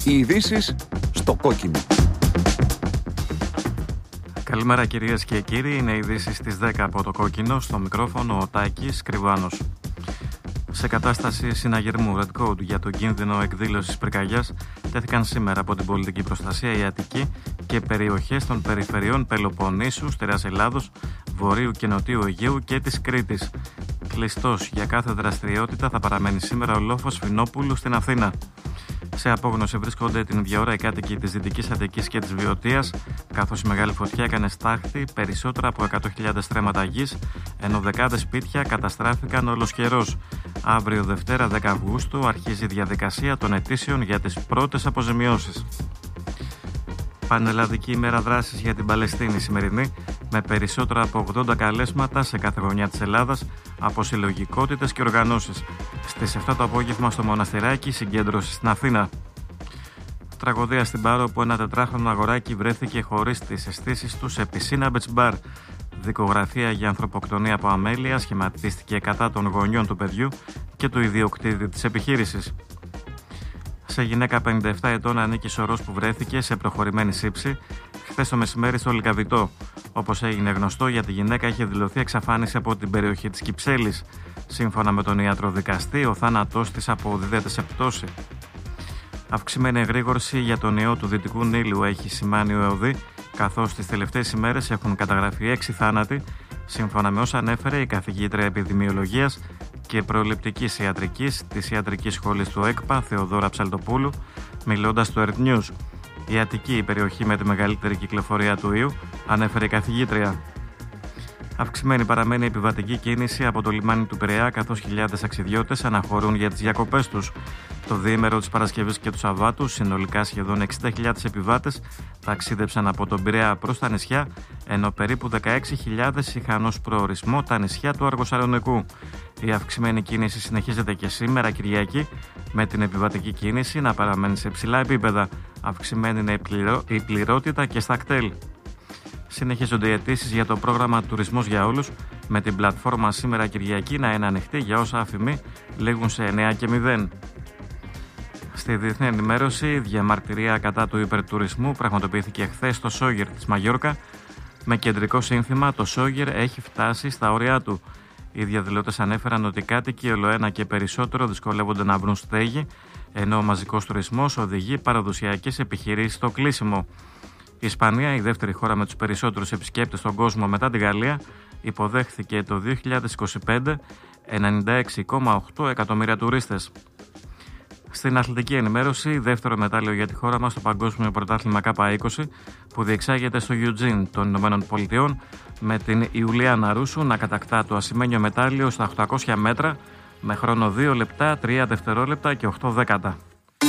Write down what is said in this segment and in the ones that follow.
Οι ειδήσεις στο κόκκινο. Καλημέρα κυρίες και κύριοι, είναι οι ειδήσεις στις 10 από το κόκκινο, στο μικρόφωνο ο Τάκης Κρυβάνος. Σε κατάσταση συναγερμού Red Code για τον κίνδυνο εκδήλωσης πυρκαγιάς τέθηκαν σήμερα από την πολιτική προστασία η Αττική και περιοχές των περιφερειών Πελοποννήσου, Στερεάς Ελλάδος, Βορείου και Νοτιού Αιγαίου και της Κρήτης. Κλειστός για κάθε δραστηριότητα θα παραμένει σήμερα ο λόφος Φινόπουλου στην Αθήνα. Σε απόγνωση βρίσκονται την ίδια ώρα οι κάτοικοι της Δυτικής Αττικής και της Βιωτίας, καθώς η μεγάλη φωτιά έκανε στάχτη περισσότερα από 100.000 στρέμματα γης, ενώ δεκάδες σπίτια καταστράφηκαν ολοσχερώς. Αύριο Δευτέρα 10 Αυγούστου αρχίζει η διαδικασία των αιτήσεων για τις πρώτες αποζημιώσεις. Πανελλαδική ημέρα δράσης για την Παλαιστίνη σημερινή, με περισσότερα από 80 καλέσματα σε κάθε γωνιά της Ελλάδας από συλλογικότητες και οργανώσεις. Στις 7 το απόγευμα στο Μοναστηράκι, συγκέντρωση στην Αθήνα. Τραγωδία στην Πάρο, όπου ένα 4χρονο αγοράκι βρέθηκε χωρίς τις αισθήσεις του σε πισίνα μπετσμπάρ. Δικογραφία για ανθρωποκτονία από αμέλεια σχηματίστηκε κατά των γονιών του παιδιού και του ιδιοκτήτη της επιχείρησης. Σε γυναίκα 57 ετών ανήκει σωρός που βρέθηκε σε προχωρημένη σύψη χθες το μεσημέρι στο Λυκαβητό. Όπως έγινε γνωστό, για τη γυναίκα είχε δηλωθεί εξαφάνιση από την περιοχή της Κυψέλης. Σύμφωνα με τον ιατροδικαστή, ο θάνατός της αποδίδεται σε πτώση. Αυξημένη εγρήγορση για τον ιό του Δυτικού Νείλου έχει σημάνει ο ΕΟΔΗ, καθώς τις τελευταίες ημέρες έχουν καταγραφεί 6 θάνατοι, σύμφωνα με όσα ανέφερε η καθηγήτρια επιδημιολογίας και προληπτικής ιατρικής της Ιατρικής Σχολής του ΕΚΠΑ, Θεοδόρα Ψαλτοπούλου, μιλώντας στο Earth News. Η Αττική, η περιοχή με τη μεγαλύτερη κυκλοφορία του ιού, ανέφερε η καθηγήτρια. Αυξημένη παραμένει η επιβατική κίνηση από το λιμάνι του Πειραιά, καθώς χιλιάδες ταξιδιώτες αναχωρούν για τις διακοπές τους. Το διήμερο της Παρασκευής και του Σαββάτου, συνολικά σχεδόν 60.000 επιβάτες ταξίδεψαν από τον Πειραιά προς τα νησιά, ενώ περίπου 16.000 είχαν ως προορισμό τα νησιά του Αργοσαλονικού. Η αυξημένη κίνηση συνεχίζεται και σήμερα, Κυριακή, με την επιβατική κίνηση να παραμένει σε ψηλά επίπεδα. Αυξημένη είναι η πληρότητα και στα κτέλ. Συνεχίζονται οι αιτήσεις για το πρόγραμμα Τουρισμός για Όλους, με την πλατφόρμα σήμερα Κυριακή να είναι ανοιχτή για όσα αφημί λέγουν σε 9 και 0. Στη διεθνή ενημέρωση, διαμαρτυρία κατά του υπερτουρισμού πραγματοποιήθηκε χθες στο Σόγερ της Μαγιόρκα, με κεντρικό σύνθημα «Το Σόγερ έχει φτάσει στα όρια του». Οι διαδηλώτες ανέφεραν ότι οι κάτοικοι ολοένα και περισσότερο δυσκολεύονται να βρουν στέγη, ενώ ο μαζικός τουρισμός οδηγεί παραδοσιακές επιχειρήσεις στο κλείσιμο. Η Ισπανία, η δεύτερη χώρα με τους περισσότερους επισκέπτες στον κόσμο μετά τη Γαλλία, υποδέχθηκε το 2025 96,8 εκατομμύρια τουρίστες. Στην αθλητική ενημέρωση, δεύτερο μετάλλιο για τη χώρα μας στο Παγκόσμιο Πρωτάθλημα K20 που διεξάγεται στο Eugene των Ηνωμένων Πολιτειών, με την Ιουλιάνα Ρούσου να κατακτά το ασημένιο μετάλλιο στα 800 μέτρα με χρόνο 2 λεπτά, 3 δευτερόλεπτα και 8 δέκατα.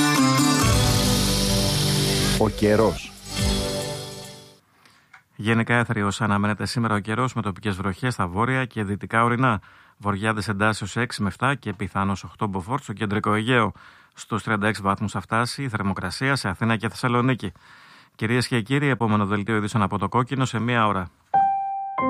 Ο καιρός. Γενικά έθριος αναμένεται σήμερα ο καιρός, με τοπικές βροχές στα βόρεια και δυτικά ορεινά. Βορειάδες εντάσεις 6 με 7 και πιθανώς 8 μποφόρ στο κεντρικό Αιγαίο. Στους 36 βαθμούς θα φτάσει η θερμοκρασία σε Αθήνα και Θεσσαλονίκη. Κυρίες και κύριοι, επόμενο δελτίο ειδήσεων από το κόκκινο σε 1 ώρα.